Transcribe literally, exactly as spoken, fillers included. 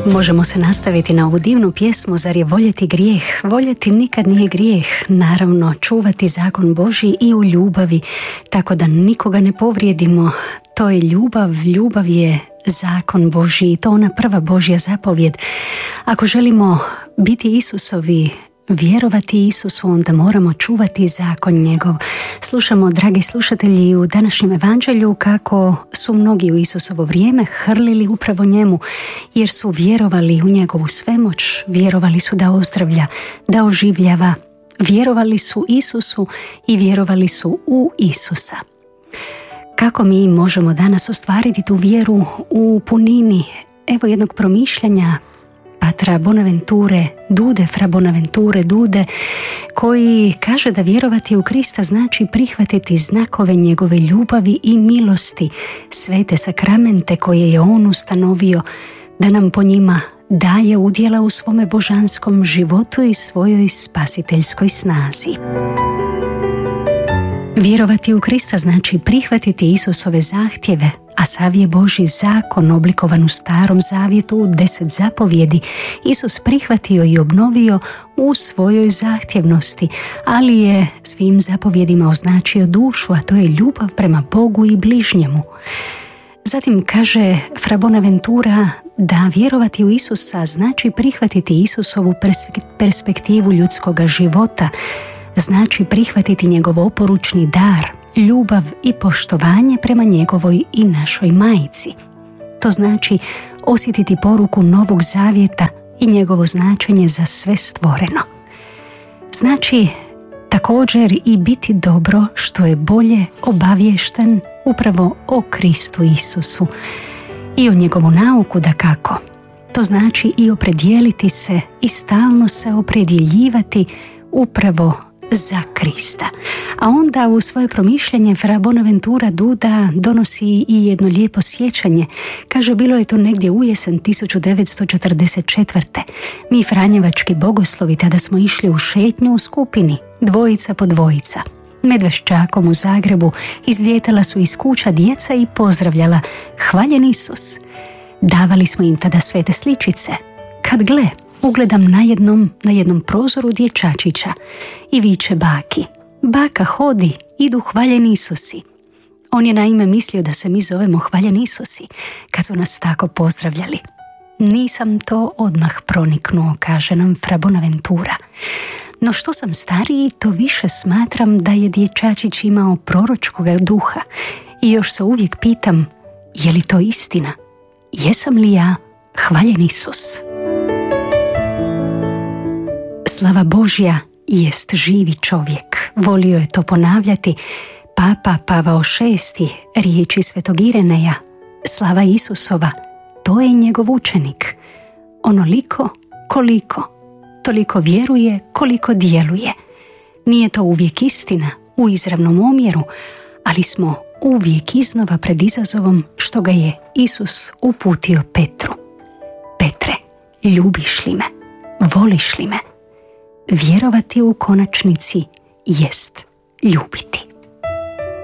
Možemo se nastaviti na ovu divnu pjesmu Zar je voljeti grijeh? Voljeti nikad nije grijeh. Naravno, čuvati zakon Božji i u ljubavi, tako da nikoga ne povrijedimo. To je ljubav, ljubav je zakon Božji i to ona prva Božja zapovjed. Ako želimo biti Isusovi, vjerovati Isusu, onda moramo čuvati zakon njegov. Slušamo, dragi slušatelji, u današnjem evanđelju kako su mnogi u Isusovo vrijeme hrlili upravo njemu, jer su vjerovali u njegovu svemoć, vjerovali su da ozdravlja, da oživljava, vjerovali su Isusu i vjerovali su u Isusa. Kako mi možemo danas ostvariti tu vjeru u punini? Evo jednog promišljanja Patra Bonaventure Dude, fra Bonaventure Dude, koji kaže da vjerovati u Krista znači prihvatiti znakove njegove ljubavi i milosti, svete sakramente koje je on ustanovio, da nam po njima daje udjela u svome božanskom životu i svojoj spasiteljskoj snazi. Vjerovati u Krista znači prihvatiti Isusove zahtjeve, a sav je Božji zakon oblikovan u Starom zavjetu u deset zapovjedi Isus prihvatio i obnovio u svojoj zahtjevnosti, ali je svim zapovjedima označio dušu, a to je ljubav prema Bogu i bližnjemu. Zatim kaže fra Bonaventura da vjerovati u Isusa znači prihvatiti Isusovu perspektivu ljudskoga života, znači prihvatiti njegov oporučni dar, ljubav i poštovanje prema njegovoj i našoj majici. To znači osjetiti poruku Novog Zavjeta i njegovo značenje za sve stvoreno. Znači također i biti dobro što je bolje obaviješten upravo o Kristu Isusu i o njegovu nauku dakako. To znači i opredijeliti se i stalno se opredjeljivati upravo za Krista. A onda u svoje promišljanje fra Bonaventura Duda donosi i jedno lijepo sjećanje. Kaže, bilo je to negdje u jesen tisuću devetsto četrdeset četvrte. Mi franjevački bogoslovi tada smo išli u šetnju u skupini, dvojica po dvojica. Medveščakom u Zagrebu izlijetala su iz kuća djeca i pozdravljala hvaljen Isus. Davali smo im tada svete sličice. Kad gle, ugledam na jednom, na jednom prozoru dječačića i viče baki: baka, hodi, idu hvaljeni Isusi. On je naime mislio da se mi zovemo hvaljeni Isusi kad su nas tako pozdravljali. Nisam to odmah proniknuo, kaže nam fra Bonaventura. No što sam stariji, to više smatram da je dječačić imao proročkoga duha i još se uvijek pitam, je li to istina? Jesam li ja hvaljen Isus? Slava Božja jest živi čovjek. Volio je to ponavljati Papa Pavao šesti, riječi svetog Ireneja. Slava Isusova, to je njegov učenik. Onoliko koliko, toliko vjeruje koliko djeluje. Nije to uvijek istina u izravnom omjeru, ali smo uvijek iznova pred izazovom što ga je Isus uputio Petru. Petre, ljubiš li me? Voliš li me? Vjerovati u konačnici jest ljubiti.